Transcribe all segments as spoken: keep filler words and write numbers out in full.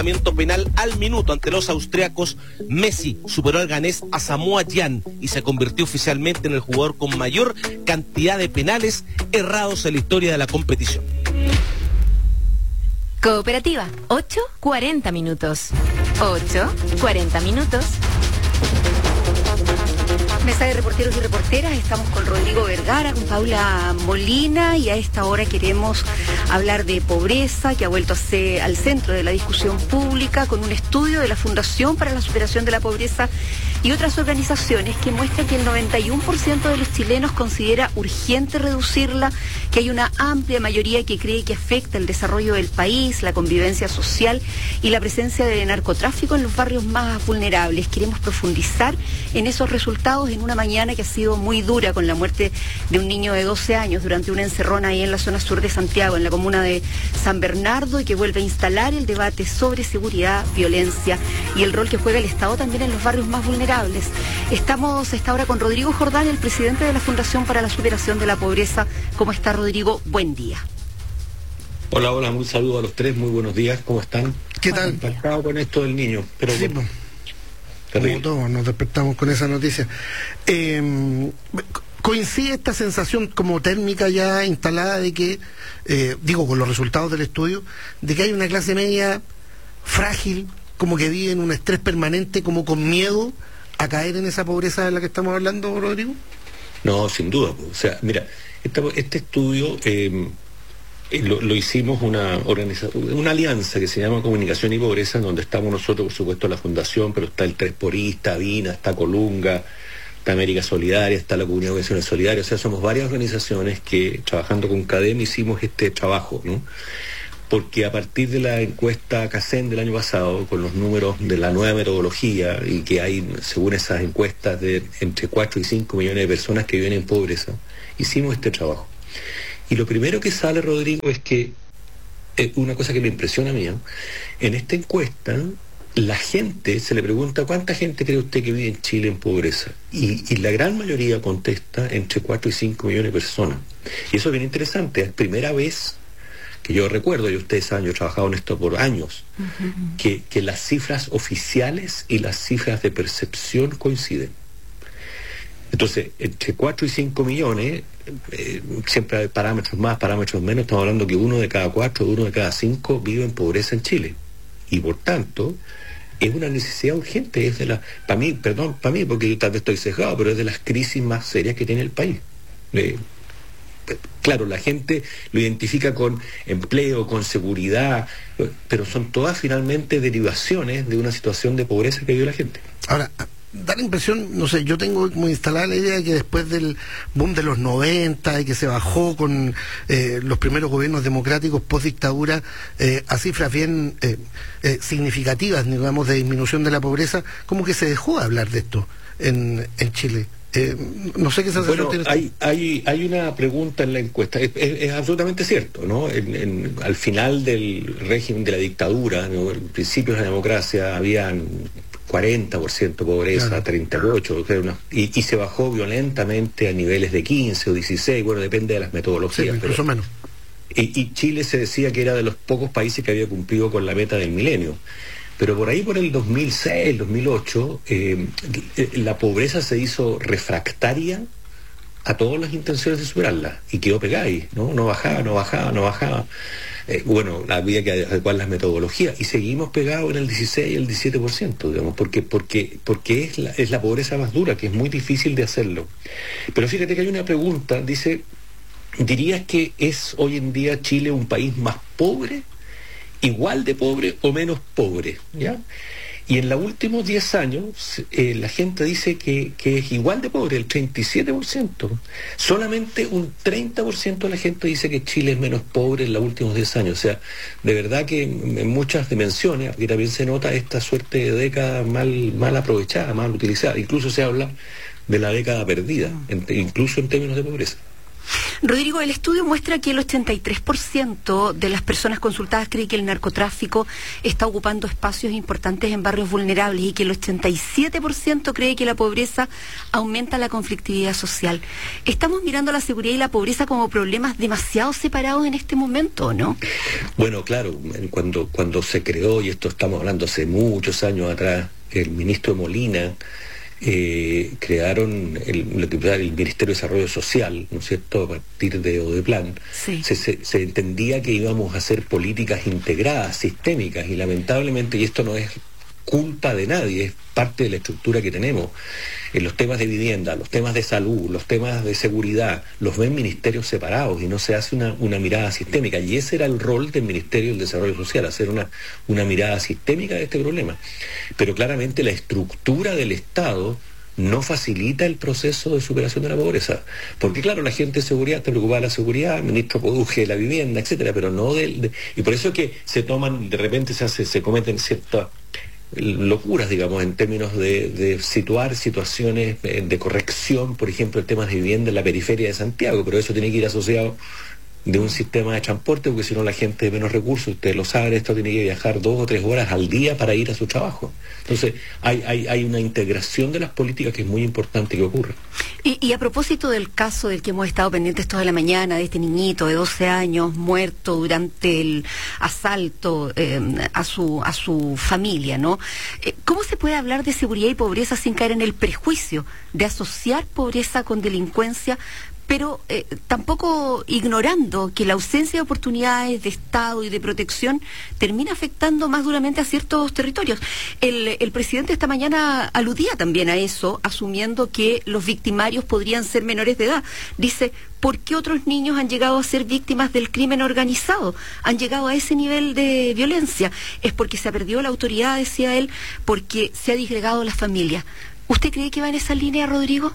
penal al minuto ante los austriacos. Messi superó al ganés a Samoa Gyan y se convirtió oficialmente en el jugador con mayor cantidad de penales errados en la historia de la competición. Cooperativa, ocho cuarenta minutos. ocho cuarenta minutos. Mesa de reporteros y reporteras, estamos con Rodrigo Vergara, con Paula Molina, y a esta hora queremos hablar de pobreza, que ha vuelto a ser al centro de la discusión pública, con un estudio de la Fundación para la Superación de la Pobreza y otras organizaciones que muestra que el noventa y uno por ciento de los chilenos considera urgente reducirla, que hay una amplia mayoría que cree que afecta el desarrollo del país, la convivencia social y la presencia de narcotráfico en los barrios más vulnerables. Queremos profundizar en esos resultados en una mañana que ha sido muy dura, con la muerte de un niño de doce años durante una encerrona ahí en la zona sur de Santiago, en la comuna de San Bernardo, y que vuelve a instalar el debate sobre seguridad, violencia y el rol que juega el Estado también en los barrios más vulnerables. Estamos a esta hora con Rodrigo Jordán, el presidente de la Fundación para la Superación de la Pobreza. ¿Cómo está, Rodrigo? Buen día. Hola, hola, un saludo a los tres, muy buenos días, ¿cómo están? ¿Qué tal? Impactado con esto del niño, pero sí, bueno, como todos nos despertamos con esa noticia. Eh, coincide esta sensación como térmica ya instalada de que, eh, digo, con los resultados del estudio, de que hay una clase media frágil, como que vive en un estrés permanente, como con miedo a caer en esa pobreza de la que estamos hablando, Rodrigo. No, sin duda. O sea, mira, esta, este estudio eh, lo, lo hicimos una organización, una alianza que se llama Comunicación y Pobreza, en donde estamos nosotros, por supuesto, la Fundación, pero está el tres por I, está Vina, está Colunga, está América Solidaria, está la Comunidad de Organizaciones Solidarias. O sea, somos varias organizaciones que, trabajando con CADEM, hicimos este trabajo, ¿no? Porque a partir de la encuesta CACEN del año pasado, con los números de la nueva metodología, y que hay, según esas encuestas, de entre cuatro y cinco millones de personas que viven en pobreza, hicimos este trabajo. Y lo primero que sale, Rodrigo, es que, eh, una cosa que me impresiona a mí, ¿eh? En esta encuesta, la gente, se le pregunta, ¿cuánta gente cree usted que vive en Chile en pobreza? Y, y la gran mayoría contesta entre cuatro y cinco millones de personas. Y eso es bien interesante, es primera vez que yo recuerdo, y ustedes saben, yo he trabajado en esto por años, uh-huh. que, que las cifras oficiales y las cifras de percepción coinciden. Entonces, entre cuatro y cinco millones, eh, siempre hay parámetros más, parámetros menos, estamos hablando que uno de cada cuatro, uno de cada cinco vive en pobreza en Chile. Y por tanto, es una necesidad urgente, es de la, para mí, perdón, para mí, porque yo tal vez estoy sesgado, pero es de las crisis más serias que tiene el país. Eh, Claro, la gente lo identifica con empleo, con seguridad, pero son todas finalmente derivaciones de una situación de pobreza que vive la gente. Ahora, da la impresión, no sé, yo tengo como instalada la idea de que después del boom de los noventa y que se bajó con eh, los primeros gobiernos democráticos post dictadura eh, a cifras bien eh, eh, significativas, digamos, de disminución de la pobreza, como que se dejó de hablar de esto en, en Chile. Eh, no sé qué sensación bueno, tienes. Hay, hay, hay una pregunta en la encuesta, es, es, es absolutamente cierto, ¿no? En, en, al final del régimen de la dictadura, ¿no? En principios de la democracia, habían cuarenta por ciento pobreza, claro. treinta y ocho por ciento, y, y se bajó violentamente a niveles de quince o dieciséis, bueno, depende de las metodologías. Sí, incluso pero, menos. Y, y Chile se decía que era de los pocos países que había cumplido con la meta del milenio. Pero por ahí, por el dos mil seis, dos mil ocho, eh, la pobreza se hizo refractaria a todas las intenciones de superarla y quedó pegada ahí, ¿no? No bajaba, no bajaba, no bajaba. Eh, bueno, había que adecuar las metodologías y seguimos pegados en el dieciséis y el diecisiete por ciento, digamos, porque, porque, porque es, la, es la pobreza más dura, que es muy difícil de hacerlo. Pero fíjate que hay una pregunta, dice, ¿dirías que es hoy en día Chile un país más pobre, igual de pobre o menos pobre? ¿Ya? Y en los últimos diez años eh, la gente dice que, que es igual de pobre, el treinta y siete por ciento. Solamente un treinta por ciento de la gente dice que Chile es menos pobre en los últimos diez años. O sea, de verdad que en muchas dimensiones, aquí también se nota esta suerte de década mal, mal aprovechada, mal utilizada. Incluso se habla de la década perdida, en, incluso en términos de pobreza. Rodrigo, el estudio muestra que el ochenta y tres por ciento de las personas consultadas cree que el narcotráfico está ocupando espacios importantes en barrios vulnerables y que el ochenta y siete por ciento cree que la pobreza aumenta la conflictividad social. ¿Estamos mirando la seguridad y la pobreza como problemas demasiado separados en este momento, o no? Bueno, claro, cuando, cuando se creó, y esto estamos hablando hace muchos años atrás, el ministro Molina, Eh, crearon el, el Ministerio de Desarrollo Social, ¿no es cierto?, a partir de Odeplan. Sí. Se, se, se entendía que íbamos a hacer políticas integradas, sistémicas, y lamentablemente, y esto no es culpa de nadie, es parte de la estructura que tenemos. En los temas de vivienda, los temas de salud, los temas de seguridad, los ven ministerios separados y no se hace una, una mirada sistémica. Y ese era el rol del Ministerio del Desarrollo Social, hacer una, una mirada sistémica de este problema. Pero claramente la estructura del Estado no facilita el proceso de superación de la pobreza. Porque claro, la gente de seguridad está preocupada de la seguridad, el ministro produce la vivienda, etcétera, pero no del... De, y por eso es que se toman, de repente se hace, se cometen ciertas locuras, digamos, en términos de, de situar situaciones de corrección, por ejemplo, el tema de vivienda en la periferia de Santiago, pero eso tiene que ir asociado de un sistema de transporte, porque si no la gente de menos recursos, ustedes lo saben, esto tiene que viajar dos o tres horas al día para ir a su trabajo. Entonces, hay, hay, hay una integración de las políticas que es muy importante que ocurra. Y, y a propósito del caso del que hemos estado pendientes toda la mañana, de este niñito de doce años muerto durante el asalto eh, a su a su familia, ¿no? Eh, ¿Cómo se puede hablar de seguridad y pobreza sin caer en el prejuicio de asociar pobreza con delincuencia, pero eh, tampoco ignorando que la ausencia de oportunidades de Estado y de protección termina afectando más duramente a ciertos territorios? El, el presidente esta mañana aludía también a eso, asumiendo que los victimarios podrían ser menores de edad. Dice, ¿por qué otros niños han llegado a ser víctimas del crimen organizado? Han llegado a ese nivel de violencia. Es porque se ha perdido la autoridad, decía él, porque se ha disgregado la familia. ¿Usted cree que va en esa línea, Rodrigo?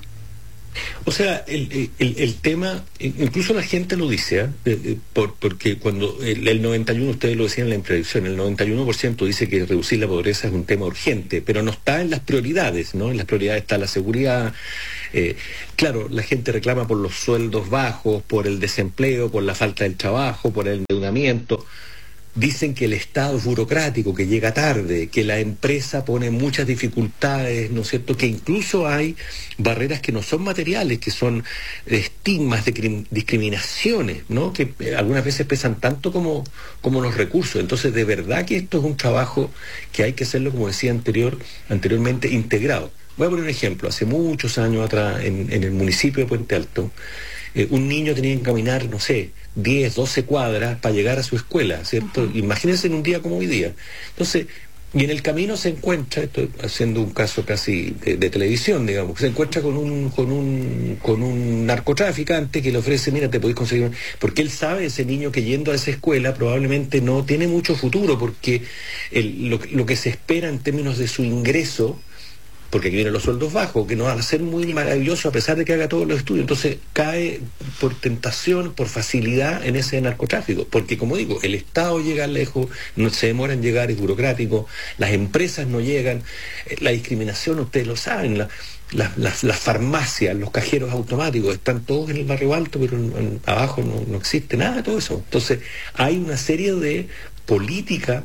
O sea, el, el, el tema, incluso la gente lo dice, ¿eh? Eh, por, porque cuando el, el noventa y uno, ustedes lo decían en la introducción, el noventa y uno por ciento dice que reducir la pobreza es un tema urgente, pero no está en las prioridades, ¿no? En las prioridades está la seguridad. Eh, claro, la gente reclama por los sueldos bajos, por el desempleo, por la falta del trabajo, por el endeudamiento. Dicen que el Estado es burocrático, que llega tarde, que la empresa pone muchas dificultades, ¿no es cierto? Que incluso hay barreras que no son materiales, que son estigmas, de discriminaciones, ¿no? Que algunas veces pesan tanto como, como los recursos. Entonces, de verdad que esto es un trabajo que hay que hacerlo, como decía anterior, anteriormente, integrado. Voy a poner un ejemplo. Hace muchos años atrás, en, en el municipio de Puente Alto, eh, un niño tenía que caminar, no sé, diez, doce cuadras para llegar a su escuela, ¿cierto? Uh-huh. Imagínense en un día como hoy día. Entonces, y en el camino se encuentra, estoy haciendo un caso casi de, de televisión, digamos, se encuentra con un, con un, con un narcotraficante que le ofrece, mira, te podéis conseguir un... Porque él sabe, ese niño, que yendo a esa escuela probablemente no tiene mucho futuro, porque el, lo, lo que se espera en términos de su ingreso, porque aquí vienen los sueldos bajos, que no van a ser muy maravilloso a pesar de que haga todos los estudios. Entonces cae por tentación, por facilidad en ese narcotráfico. Porque, como digo, el Estado llega lejos, no se demora en llegar, es burocrático, las empresas no llegan, la discriminación, ustedes lo saben, la, la, la, las farmacias, los cajeros automáticos, están todos en el barrio alto, pero en, en, abajo no, no existe nada de todo eso. Entonces hay una serie de políticas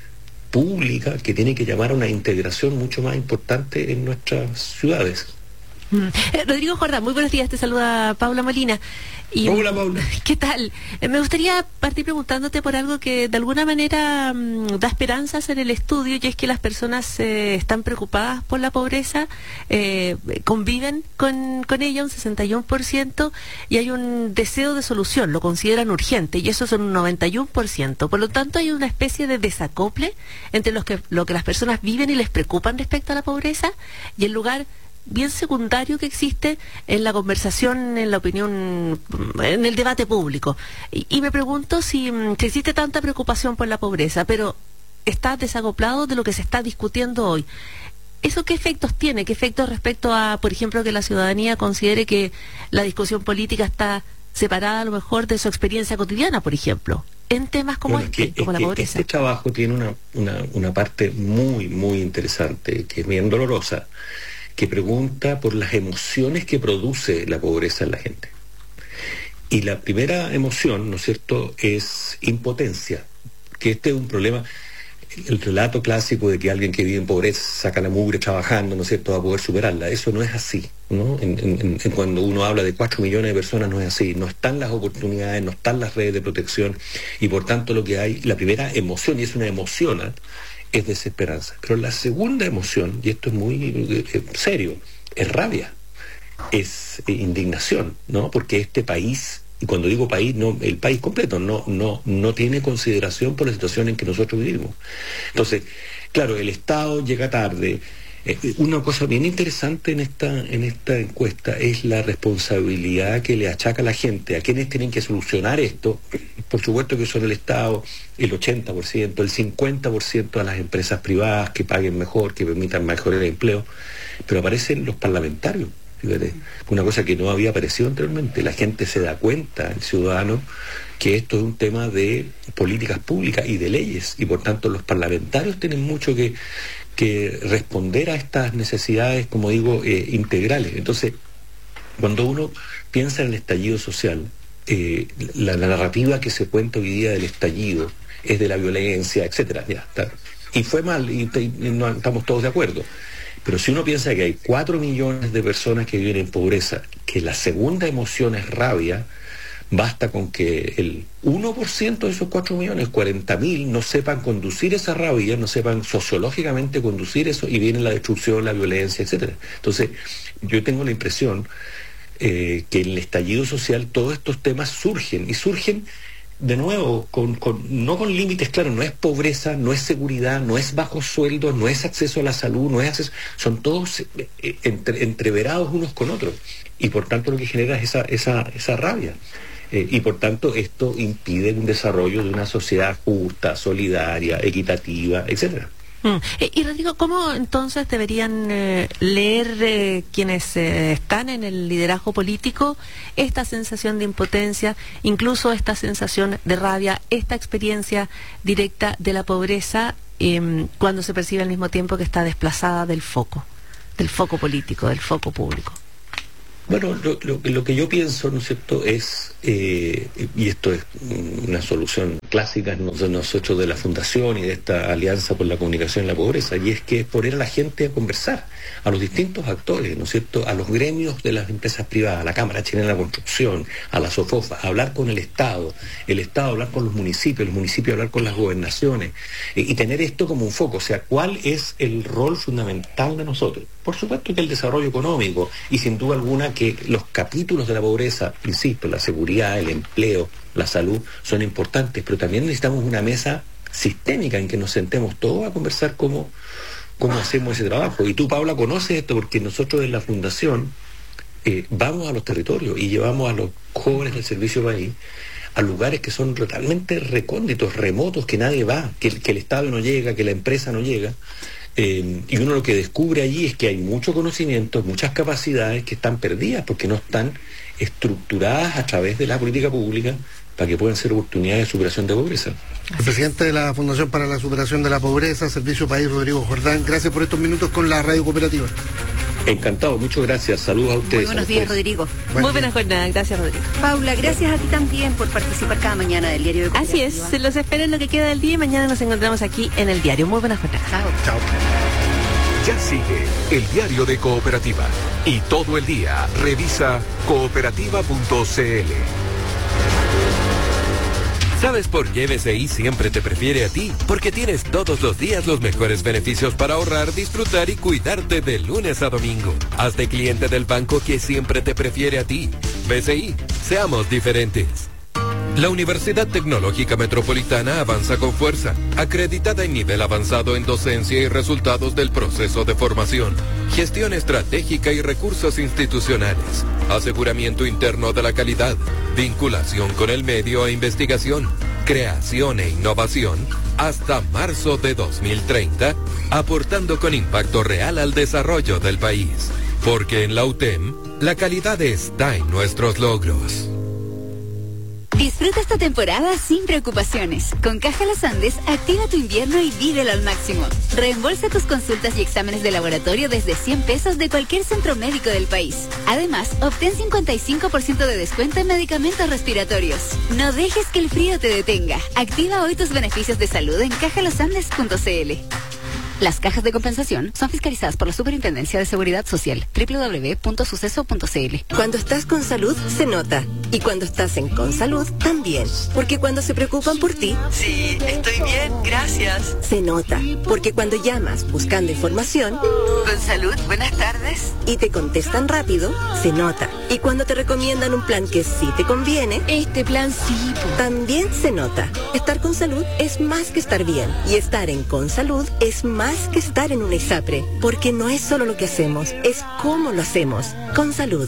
pública que tiene que llamar a una integración mucho más importante en nuestras ciudades. Mm. Eh, Rodrigo Jordán, muy buenos días, te saluda Paula Molina. Y, Hola, Paula. ¿Qué tal? Eh, me gustaría partir preguntándote por algo que de alguna manera mmm, da esperanzas en el estudio, y es que las personas eh, están preocupadas por la pobreza, eh, conviven con, con ella un sesenta y uno por ciento, y hay un deseo de solución, lo consideran urgente, y eso son un noventa y uno por ciento. Por lo tanto, hay una especie de desacople entre los que, lo que las personas viven y les preocupan respecto a la pobreza, y el lugar bien secundario que existe en la conversación, en la opinión, en el debate público. Y, y me pregunto si, si existe tanta preocupación por la pobreza, pero está desacoplado de lo que se está discutiendo hoy. ¿Eso qué efectos tiene? ¿Qué efectos respecto a, por ejemplo, que la ciudadanía considere que la discusión política está separada a lo mejor de su experiencia cotidiana, por ejemplo, en temas como bueno, este, que, como la que pobreza? Este trabajo tiene una, una, una parte muy, muy interesante, que es bien dolorosa, que pregunta por las emociones que produce la pobreza en la gente. y la primera emoción, ¿no es cierto?, es impotencia, que este es un problema. El relato clásico de que alguien que vive en pobreza saca la mugre trabajando, ¿no es cierto?, va a poder superarla. Eso no es así, ¿no? En, en, en cuando uno habla de cuatro millones de personas no es así. No están las oportunidades, no están las redes de protección, y por tanto lo que hay, la primera emoción, y es una emoción, ¿eh?, es desesperanza. Pero la segunda emoción, y esto es muy eh, serio, es rabia, es eh, indignación, ¿no? Porque este país, y cuando digo país, no, el país completo no, no, no tiene consideración por la situación en que nosotros vivimos. Entonces, claro, el Estado llega tarde. Eh, una cosa bien interesante en esta, en esta encuesta es la responsabilidad que le achaca a la gente, a quienes tienen que solucionar esto. Por supuesto que son el Estado, el ochenta por ciento, el cincuenta por ciento a las empresas privadas que paguen mejor, que permitan mejor el empleo, pero aparecen los parlamentarios. Fíjate, una cosa que no había aparecido anteriormente. La gente se da cuenta, el ciudadano, que esto es un tema de políticas públicas y de leyes, y por tanto los parlamentarios tienen mucho que, que responder a estas necesidades, como digo, eh, integrales. Entonces, cuando uno piensa en el estallido social, eh, la, la narrativa que se cuenta hoy día del estallido es de la violencia, etcétera. Ya está. Y fue mal, y, y no estamos todos de acuerdo. Pero si uno piensa que hay cuatro millones de personas que viven en pobreza, que la segunda emoción es rabia, basta con que el uno por ciento de esos cuatro millones, cuarenta mil, no sepan conducir esa rabia, no sepan sociológicamente conducir eso, y viene la destrucción, la violencia, etcétera. Entonces, yo tengo la impresión eh, que en el estallido social todos estos temas surgen, y surgen de nuevo, con, con, no con límites claros. No es pobreza, no es seguridad, no es bajos sueldos, no es acceso a la salud, no es acceso, son todos eh, entre, entreverados unos con otros, y por tanto lo que genera es esa, esa, esa rabia, eh, y por tanto esto impide un desarrollo de una sociedad justa, solidaria, equitativa, etcétera. Mm. Eh, y Rodrigo, ¿cómo entonces deberían eh, leer eh, quienes eh, están en el liderazgo político esta sensación de impotencia, incluso esta sensación de rabia, esta experiencia directa de la pobreza, eh, cuando se percibe al mismo tiempo que está desplazada del foco, del foco político, del foco público? Bueno, lo, lo, lo que yo pienso, ¿no es cierto?, es, eh, y esto es una solución clásica de nosotros de la Fundación y de esta Alianza por la Comunicación y la Pobreza, y es que es poner a la gente a conversar, a los distintos actores, ¿no es cierto?, a los gremios de las empresas privadas, a la Cámara Chilena de la Construcción, a la SOFOFA, a hablar con el Estado, el Estado hablar con los municipios, los municipios hablar con las gobernaciones, eh, y tener esto como un foco. O sea, ¿cuál es el rol fundamental de nosotros? Por supuesto que el desarrollo económico, y sin duda alguna que los capítulos de la pobreza, insisto, la seguridad, el empleo, la salud, son importantes, pero también necesitamos una mesa sistémica en que nos sentemos todos a conversar cómo, cómo hacemos ese trabajo. Y tú, Paula, conoces esto porque nosotros en la Fundación eh, vamos a los territorios y llevamos a los jóvenes del servicio país a lugares que son totalmente recónditos, remotos, que nadie va, que, que el Estado no llega, que la empresa no llega. Eh, y uno lo que descubre allí es que hay mucho conocimiento, muchas capacidades que están perdidas porque no están estructuradas a través de la política pública para que puedan ser oportunidades de superación de pobreza. El presidente de la Fundación para la Superación de la Pobreza, Servicio País, Rodrigo Jordán, gracias por estos minutos con la Radio Cooperativa. Encantado, muchas gracias. Saludos a ustedes. Muy buenos días, Rodrigo. Buen Muy buenas jornadas, gracias, Rodrigo. Paula, gracias a ti también por participar cada mañana del Diario de Cooperativa. Así es, se los espero en lo que queda del día y mañana nos encontramos aquí en el diario. Muy buenas jornadas. Chao. Chao. Ya sigue el Diario de Cooperativa, y todo el día revisa cooperativa punto c l. ¿Sabes por qué B C I siempre te prefiere a ti? Porque tienes todos los días los mejores beneficios para ahorrar, disfrutar y cuidarte de lunes a domingo. Hazte cliente del banco que siempre te prefiere a ti. B C I, seamos diferentes. La Universidad Tecnológica Metropolitana avanza con fuerza, acreditada en nivel avanzado en docencia y resultados del proceso de formación, gestión estratégica y recursos institucionales, aseguramiento interno de la calidad, vinculación con el medio e investigación, creación e innovación, hasta marzo de dos mil treinta, aportando con impacto real al desarrollo del país. Porque en la U T E M, la calidad está en nuestros logros. Disfruta esta temporada sin preocupaciones. Con Caja Los Andes, activa tu invierno y vívelo al máximo. Reembolsa tus consultas y exámenes de laboratorio desde cien pesos de cualquier centro médico del país. Además, obtén cincuenta y cinco por ciento de descuento en medicamentos respiratorios. No dejes que el frío te detenga. Activa hoy tus beneficios de salud en caja los andes punto c l. Las cajas de compensación son fiscalizadas por la Superintendencia de Seguridad Social. doble u doble u doble u punto suceso punto c l. Cuando estás con salud, se nota. Y cuando estás en Consalud, también. Porque cuando se preocupan por ti... Sí, estoy bien, gracias. Se nota. Porque cuando llamas buscando información... Consalud, buenas tardes. Y te contestan rápido, se nota. Y cuando te recomiendan un plan que sí te conviene... Este plan sí. También se nota. Estar con salud es más que estar bien. Y estar en Consalud es más que estar en una ISAPRE. Porque no es solo lo que hacemos, es cómo lo hacemos. Consalud.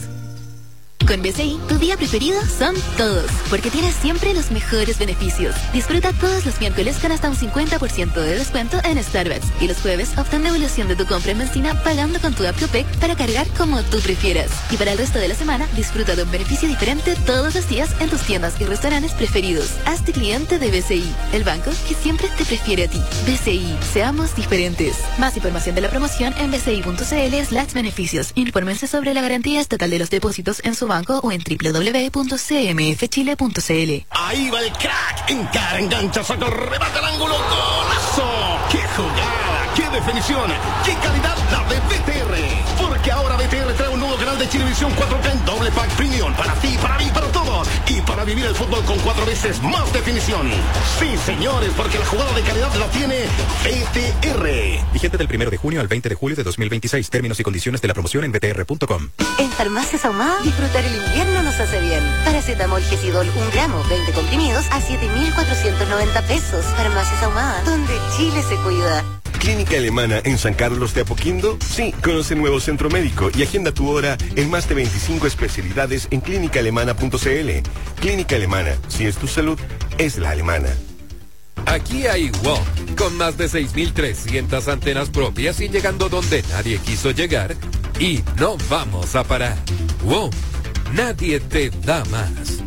Con B C I, tu día preferido son todos, porque tienes siempre los mejores beneficios. Disfruta todos los miércoles con hasta un cincuenta por ciento de descuento en Starbucks y los jueves obtén devolución de tu compra en benzina pagando con tu app Copec para cargar como tú prefieras. Y para el resto de la semana, disfruta de un beneficio diferente todos los días en tus tiendas y restaurantes preferidos. Hazte cliente de B C I, el banco que siempre te prefiere a ti. B C I, seamos diferentes. Más información de la promoción en bci.cl slash beneficios. Infórmense sobre la garantía estatal de los depósitos en su banco o en doble u doble u doble u punto c m f chile punto c l. Ahí va el crack, encara, engancha, saca, remata al ángulo, golazo. ¡Qué jugada! ¡Qué definición! ¡Qué calidad la de B T R! Porque ahora B T R trae un nuevo canal de Chilevisión cuatro K en doble pack premium para ti, para mí, para todos. Y para vivir el fútbol con cuatro veces más definición. Sí, señores, porque la jugada de calidad la tiene B T R. Vigente del primero de junio al veinte de julio de dos mil veintiséis. Términos y condiciones de la promoción en b t r punto com. En Farmacias Ahumada, disfrutar el invierno nos hace bien. Paracetamol Gesidol un gramo, veinte comprimidos a siete mil cuatrocientos noventa pesos. Farmacias Ahumada, donde Chile se cuida. Clínica Alemana en San Carlos de Apoquindo. Sí, conoce el nuevo centro médico y agenda tu hora en más de veinticinco especialidades en clínica alemana punto c l. Clínica Alemana, si es tu salud, es la alemana. Aquí hay WOM, con más de seis mil trescientas antenas propias y llegando donde nadie quiso llegar. Y no vamos a parar. WOM, nadie te da más.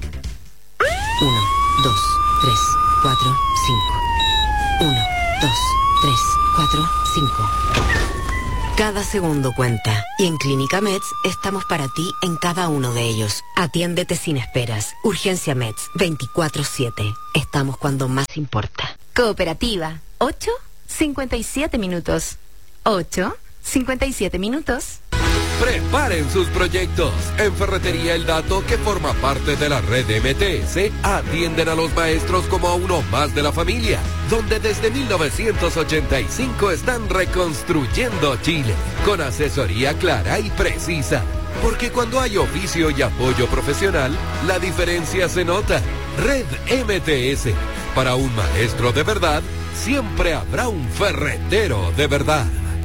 Uno, dos, tres, cuatro, cinco. Uno, dos, tres, cuatro, cinco. Cada segundo cuenta. Y en Clínica Meds estamos para ti en cada uno de ellos. Atiéndete sin esperas. Urgencia Meds, veinticuatro siete. Estamos cuando más importa. Cooperativa, ocho cincuenta y siete minutos. ocho cincuenta y siete minutos. Preparen sus proyectos. En Ferretería El Dato, que forma parte de la red M T S, atienden a los maestros como a uno más de la familia, donde desde mil novecientos ochenta y cinco están reconstruyendo Chile, con asesoría clara y precisa. Porque cuando hay oficio y apoyo profesional, la diferencia se nota. Red M T S. Para un maestro de verdad, siempre habrá un ferretero de verdad.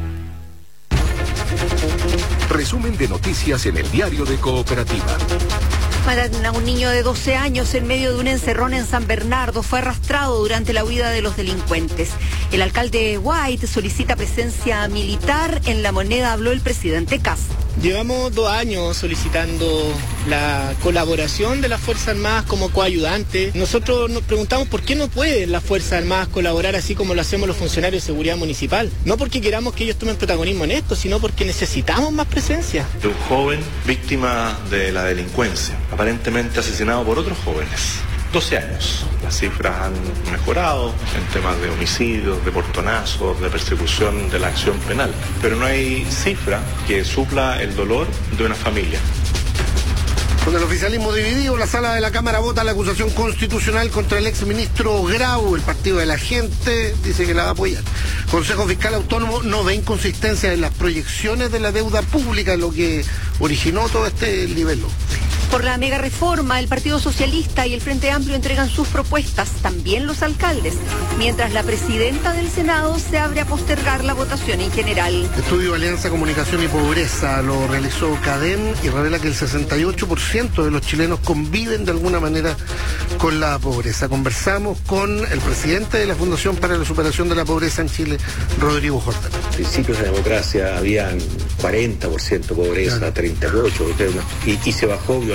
Resumen de noticias en el diario de Cooperativa. Matan a un niño de doce años en medio de un encerrón en San Bernardo. Fue arrastrado durante la huida de los delincuentes. El alcalde White solicita presencia militar. En La Moneda habló el presidente Kast. Llevamos dos años solicitando la colaboración de las Fuerzas Armadas como coayudantes. Nosotros nos preguntamos por qué no pueden las Fuerzas Armadas colaborar así como lo hacemos los funcionarios de seguridad municipal. No porque queramos que ellos tomen protagonismo en esto, sino porque necesitamos más presencia. De un joven víctima de la delincuencia, aparentemente asesinado por otros jóvenes. doce años. Las cifras han mejorado en temas de homicidios, de portonazos, de persecución de la acción penal. Pero no hay cifra que supla el dolor de una familia. Con el oficialismo dividido, la sala de la Cámara vota la acusación constitucional contra el exministro Grau. El Partido de la Gente dice que la va a apoyar. Consejo Fiscal Autónomo no ve inconsistencia en las proyecciones de la deuda pública, lo que originó todo este libelo. Por la mega reforma, el Partido Socialista y el Frente Amplio entregan sus propuestas, también los alcaldes, mientras la presidenta del Senado se abre a postergar la votación en general. Estudio Alianza Comunicación y Pobreza lo realizó CADEM y revela que el sesenta y ocho por ciento de los chilenos conviven de alguna manera con la pobreza. Conversamos con el presidente de la Fundación para la Superación de la Pobreza en Chile, Rodrigo Jordán. En principios de democracia habían cuarenta por ciento pobreza, claro. treinta y ocho por ciento, y, y se bajó violentamente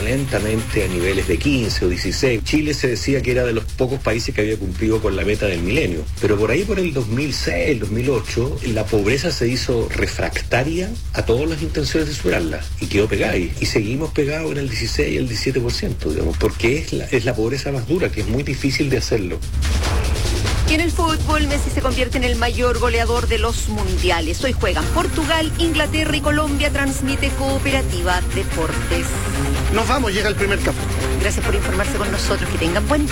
lentamente a niveles de quince o dieciséis. Chile se decía que era de los pocos países que había cumplido con la meta del milenio. Pero por ahí, por el dos mil seis, dos mil ocho, la pobreza se hizo refractaria a todas las intenciones de superarla y quedó pegada ahí. Y seguimos pegados en el dieciséis y el diecisiete por ciento, digamos, porque es la, es la pobreza más dura, que es muy difícil de hacerlo. Y en el fútbol, Messi se convierte en el mayor goleador de los mundiales. Hoy juegan Portugal, Inglaterra y Colombia. Transmite Cooperativa Deportes. Nos vamos, llega el primer café. Gracias por informarse con nosotros. Que tengan buen día.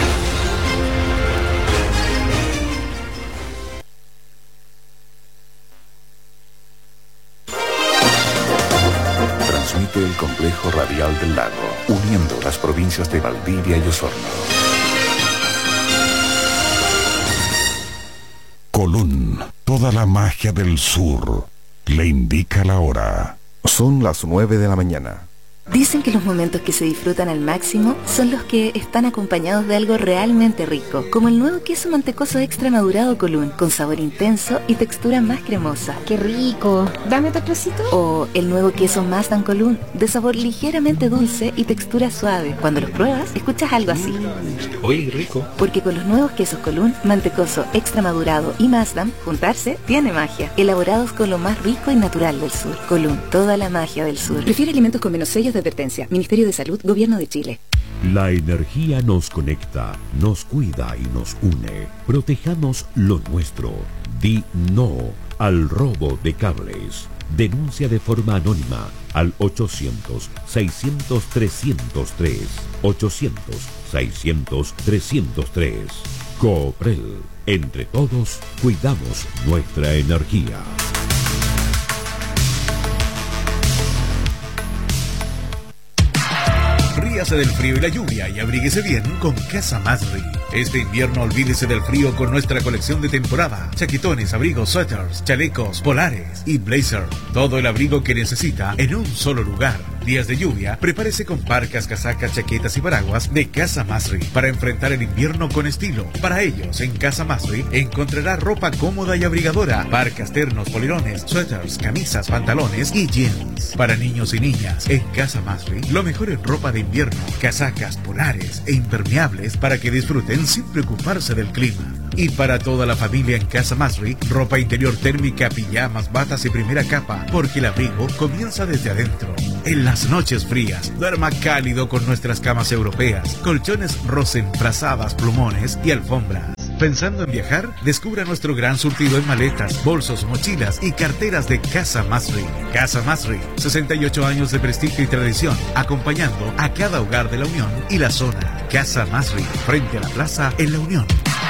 Transmite el Complejo Radial del Lago, uniendo las provincias de Valdivia y Osorno. Colún, toda la magia del sur, le indica la hora. Son las nueve de la mañana. Dicen que los momentos que se disfrutan al máximo son los que están acompañados de algo realmente rico, como el nuevo queso mantecoso extra madurado Colún, con sabor intenso y textura más cremosa. ¡Qué rico! ¿Dame otro trocito? O el nuevo queso Mazdan Colún, de sabor ligeramente dulce y textura suave. Cuando los pruebas, escuchas algo así. Oye, rico. Porque con los nuevos quesos Colún, mantecoso extra madurado y Mazdan, juntarse tiene magia. Elaborados con lo más rico y natural del sur. Colún, toda la magia del sur. Prefiere alimentos con menos sellos de advertencia. Ministerio de Salud, Gobierno de Chile. La energía nos conecta, nos cuida y nos une. Protejamos lo nuestro. Di no al robo de cables. Denuncia de forma anónima al ochocientos, seiscientos, trescientos tres. ochocientos, seiscientos, trescientos tres. Cooprel. Entre todos, cuidamos nuestra energía. Ríase del frío y la lluvia y abríguese bien con Casa Masri. Este invierno olvídese del frío con nuestra colección de temporada. Chaquetones, abrigos, suéteres, chalecos, polares y blazer. Todo el abrigo que necesita en un solo lugar. Días de lluvia, prepárese con parcas, casacas, chaquetas y paraguas de Casa Masri para enfrentar el invierno con estilo. Para ellos, en Casa Masri encontrará ropa cómoda y abrigadora, parcas, ternos, polerones, suéteres, camisas, pantalones y jeans. Para niños y niñas, en Casa Masri, lo mejor en ropa de invierno, casacas, polares e impermeables para que disfruten sin preocuparse del clima. Y para toda la familia en Casa Masri, ropa interior térmica, pijamas, batas y primera capa, porque el abrigo comienza desde adentro. En las noches frías, duerma cálido con nuestras camas europeas, colchones Rosen, frazadas, plumones y alfombras. Pensando en viajar, descubra nuestro gran surtido en maletas, bolsos, mochilas y carteras de Casa Masri. Casa Masri, sesenta y ocho años de prestigio y tradición, acompañando a cada hogar de la Unión y la zona. Casa Masri, frente a la plaza en la Unión.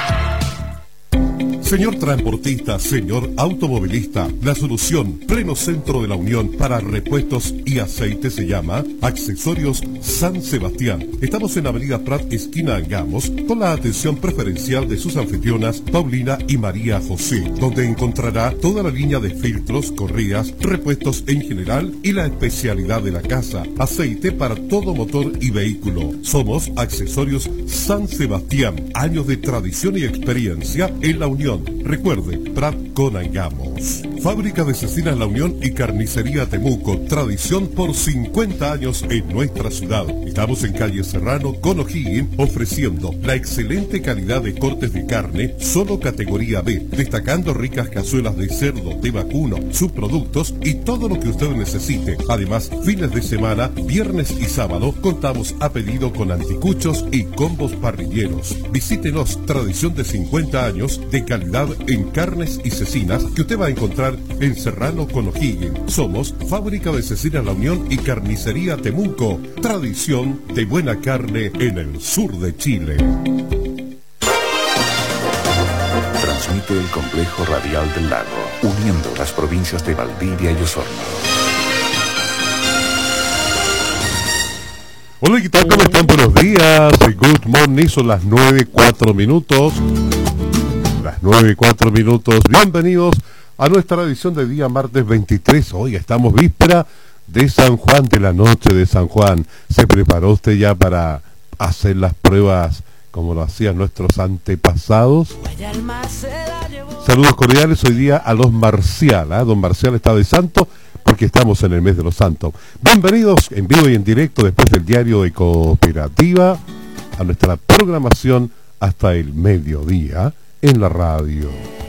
Señor transportista, señor automovilista, la solución pleno centro de la Unión para repuestos y aceite se llama Accesorios San Sebastián. Estamos en Avenida Prat, esquina Angamos, con la atención preferencial de sus anfitrionas Paulina y María José, donde encontrará toda la línea de filtros, correas, repuestos en general y la especialidad de la casa, aceite para todo motor y vehículo. Somos Accesorios San Sebastián, años de tradición y experiencia en la Unión. Recuerde, Prat con Angamos. Fábrica de Cecinas La Unión y Carnicería Temuco, tradición por cincuenta años en nuestra ciudad. Estamos en calle Serrano con O'Higgins, ofreciendo la excelente calidad de cortes de carne, solo categoría B, destacando ricas cazuelas de cerdo, de vacuno, subproductos y todo lo que usted necesite. Además, fines de semana, viernes y sábado, contamos a pedido con anticuchos y combos parrilleros. Visítenos, tradición de cincuenta años de calidad en carnes y cecinas que usted va a encontrar en Serrano con O'Higgins. Somos Fábrica de Cecinas La Unión y Carnicería Temuco, tradición de buena carne en el sur de Chile. Transmite el Complejo Radial del Lago, uniendo las provincias de Valdivia y Osorno. Hola, ¿qué tal? ¿Cómo están? Buenos días. Good morning. Son las nueve, cuatro minutos. Las nueve, cuatro minutos. Bienvenidos a nuestra edición de día martes veintitrés. Hoy estamos víspera de San Juan, de la noche de San Juan. ¿Se preparó usted ya para hacer las pruebas como lo hacían nuestros antepasados? Saludos cordiales hoy día a los Marcial. ¿eh? Don Marcial está de santo, porque estamos en el mes de los santos. Bienvenidos en vivo y en directo después del diario de Cooperativa a nuestra programación hasta el mediodía en la radio.